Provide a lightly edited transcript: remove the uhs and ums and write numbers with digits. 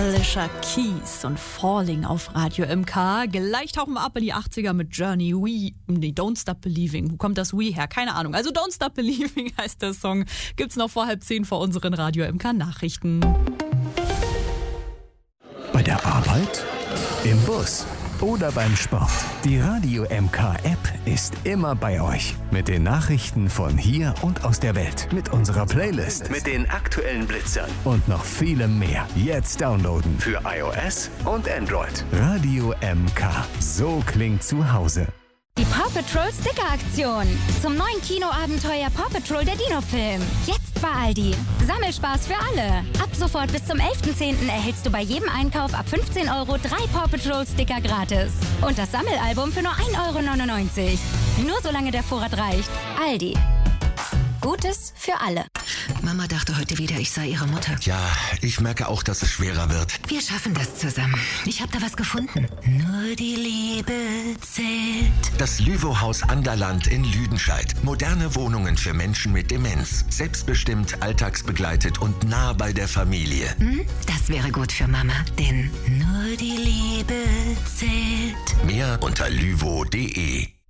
Alicia Keys und Falling auf Radio MK. Gleich tauchen wir ab in die 80er mit Journey. Don't Stop Believing. Wo kommt das We her? Keine Ahnung. Also Don't Stop Believing heißt der Song. Gibt's noch vor 9:30 vor unseren Radio MK Nachrichten. Bei der Arbeit, im Bus oder beim Sport. Die Radio MK App ist immer bei euch. Mit den Nachrichten von hier und aus der Welt. Mit unserer Playlist. Mit den aktuellen Blitzern. Und noch vielem mehr. Jetzt downloaden. Für iOS und Android. Radio MK. So klingt zu Hause. Die Paw Patrol Sticker-Aktion. Zum neuen Kinoabenteuer Paw Patrol der Dino-Film. Jetzt bei Aldi. Sammelspaß für alle. Ab sofort bis zum 11.10. erhältst du bei jedem Einkauf ab 15 € 3 Paw Patrol Sticker gratis. Und das Sammelalbum für nur 1,99 €. Nur solange der Vorrat reicht. Aldi. Gutes für alle. Mama dachte heute wieder, ich sei ihre Mutter. Ja, ich merke auch, dass es schwerer wird. Wir schaffen das zusammen. Ich habe da was gefunden. Nur die Liebe zählt. Das Lüvo-Haus Anderland in Lüdenscheid. Moderne Wohnungen für Menschen mit Demenz. Selbstbestimmt, alltagsbegleitet und nah bei der Familie. Das wäre gut für Mama, denn nur die Liebe zählt. Mehr unter lüvo.de.